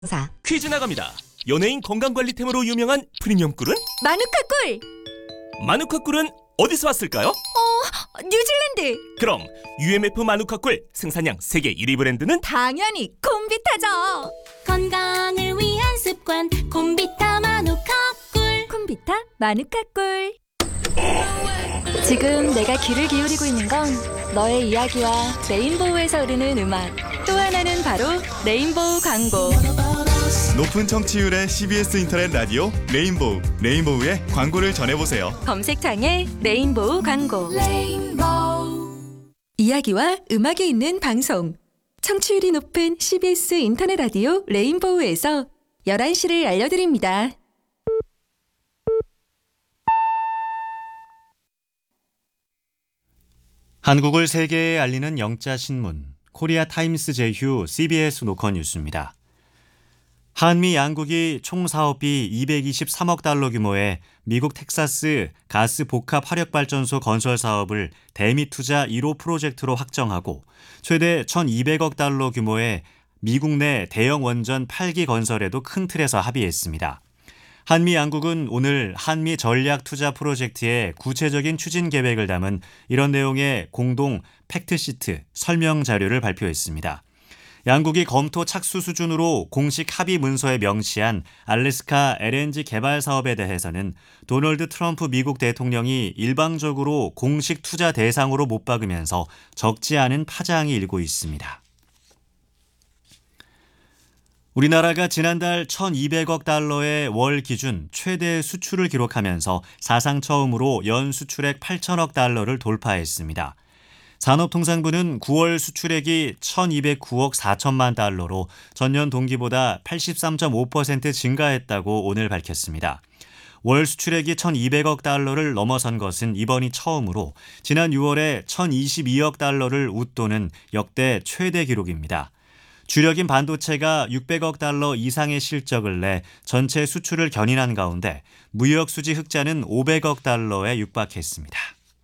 사. 퀴즈 나갑니다. 연예인 건강관리템으로 유명한 프리미엄 꿀은? 마누카 꿀! 마누카 꿀은 어디서 왔을까요? 뉴질랜드! 그럼 UMF 마누카 꿀 생산량 세계 1위 브랜드는? 당연히 콤비타죠! 건강을 위한 습관 콤비타 마누카 꿀. 콤비타 마누카 꿀. 지금 내가 귀를 기울이고 있는 건 너의 이야기와 레인보우에서 흐르는 음악, 또 하나는 바로 레인보우 광고. 높은 청취율의 CBS 인터넷 라디오 레인보우, 레인보우의 광고를 전해보세요. 검색창에 레인보우 광고. 이야기와 음악이 있는 방송. 청취율이 높은 CBS 인터넷 라디오 레인보우에서 11시를 알려드립니다. 한국을 세계에 알리는 영자 신문 코리아 타임스 제휴 CBS 노컷 뉴스입니다. 한미 양국이 총 사업비 223억 달러 규모의 미국 텍사스 가스 복합 화력발전소 건설 사업을 대미 투자 1호 프로젝트로 확정하고 최대 1,200억 달러 규모의 미국 내 대형 원전 8기 건설에도 큰 틀에서 합의했습니다. 한미 양국은 오늘 한미 전략 투자 프로젝트의 구체적인 추진 계획을 담은 이런 내용의 공동 팩트시트 설명 자료를 발표했습니다. 양국이 검토 착수 수준으로 공식 합의 문서에 명시한 알래스카 LNG 개발 사업에 대해서는 도널드 트럼프 미국 대통령이 일방적으로 공식 투자 대상으로 못 박으면서 적지 않은 파장이 일고 있습니다. 우리나라가 지난달 1,200억 달러의 월 기준 최대 수출을 기록하면서 사상 처음으로 연 수출액 8천억 달러를 돌파했습니다. 산업통상부는 9월 수출액이 1,209억 4천만 달러로 전년 동기보다 83.5% 증가했다고 오늘 밝혔습니다. 월 수출액이 1,200억 달러를 넘어선 것은 이번이 처음으로 지난 6월에 1,022억 달러를 웃도는 역대 최대 기록입니다. 주력인 반도체가 600억 달러 이상의 실적을 내 전체 수출을 견인한 가운데 무역 수지 흑자는 500억 달러에 육박했습니다.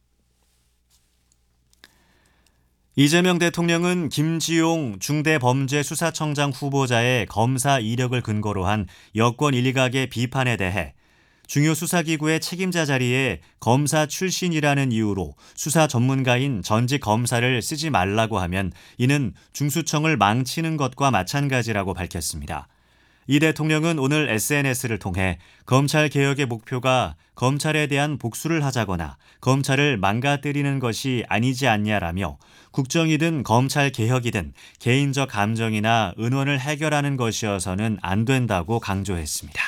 이재명 대통령은 김지용 중대범죄수사청장 후보자의 검사 이력을 근거로 한 여권 일각의 비판에 대해 중요 수사기구의 책임자 자리에 검사 출신이라는 이유로 수사 전문가인 전직 검사를 쓰지 말라고 하면 이는 중수청을 망치는 것과 마찬가지라고 밝혔습니다. 이 대통령은 오늘 SNS를 통해 검찰개혁의 목표가 검찰에 대한 복수를 하자거나 검찰을 망가뜨리는 것이 아니지 않냐라며 국정이든 검찰개혁이든 개인적 감정이나 은원을 해결하는 것이어서는 안 된다고 강조했습니다.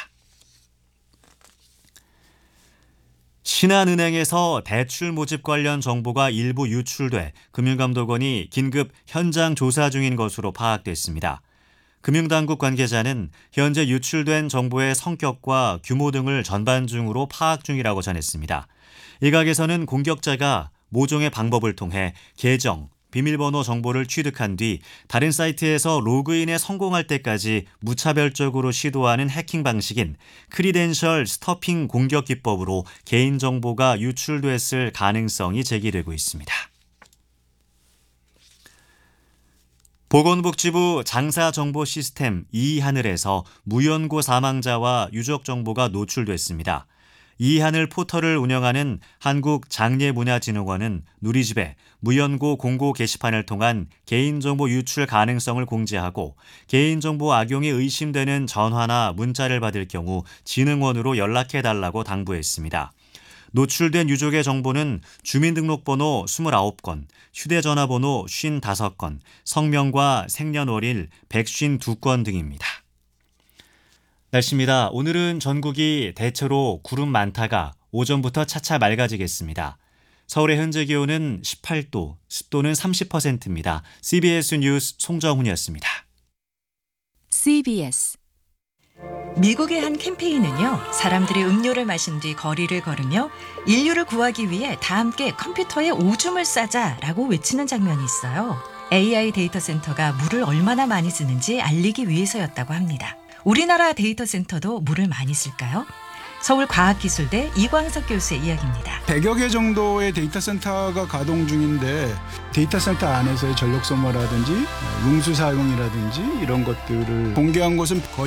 신한은행에서 대출 모집 관련 정보가 일부 유출돼 금융감독원이 긴급 현장 조사 중인 것으로 파악됐습니다. 금융당국 관계자는 현재 유출된 정보의 성격과 규모 등을 전반적으로 파악 중이라고 전했습니다. 일각에서는 공격자가 모종의 방법을 통해 계정, 비밀번호 정보를 취득한 뒤 다른 사이트에서 로그인에 성공할 때까지 무차별적으로 시도하는 해킹 방식인 크리덴셜 스토핑 공격 기법으로 개인정보가 유출됐을 가능성이 제기되고 있습니다. 보건복지부 장사정보시스템 이하늘에서 무연고 사망자와 유족 정보가 노출됐습니다. 이하늘 포털을 운영하는 한국장례문화진흥원은 누리집에 무연고 공고 게시판을 통한 개인정보 유출 가능성을 공지하고 개인정보 악용이 의심되는 전화나 문자를 받을 경우 진흥원으로 연락해달라고 당부했습니다. 노출된 유족의 정보는 주민등록번호 29건, 휴대전화번호 55건, 성명과 생년월일 152건 등입니다. 날씨입니다. 오늘은 전국이 대체로 구름 많다가 오전부터 차차 맑아지겠습니다. 서울의 현재 기온은 18도, 습도는 30%입니다. CBS 뉴스 송정훈이었습니다. CBS. 미국의 한 캠페인은요, 사람들이 음료를 마신 뒤 거리를 걸으며 인류를 구하기 위해 다 함께 컴퓨터에 오줌을 싸자라고 외치는 장면이 있어요. AI 데이터 센터가 물을 얼마나 많이 쓰는지 알리기 위해서였다고 합니다. 우리나라 데이터 센터도 물을 많이 쓸까요? 서울과학기술대 이광석 교수의 이야기입니다. 100여 개 정도의 데이터 센터가 가동 중인데 데이터 센터 안에서의 전력 소모라든지 용수 사용이라든지 이런 것들을 공개한 것은 거의